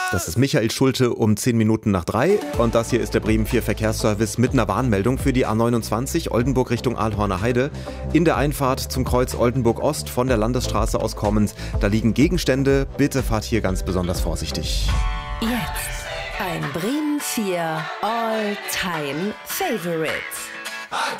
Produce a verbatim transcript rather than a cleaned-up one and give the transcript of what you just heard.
Das ist Michael Schulte um zehn Minuten nach drei und das hier ist der Bremen vier Verkehrsservice mit einer Warnmeldung für die A neunundzwanzig Oldenburg Richtung Aalhorner Heide. In der Einfahrt zum Kreuz Oldenburg Ost von der Landesstraße aus kommend, da liegen Gegenstände. Bitte fahrt hier ganz besonders vorsichtig. Jetzt ein Bremen vier All-Time Favorite.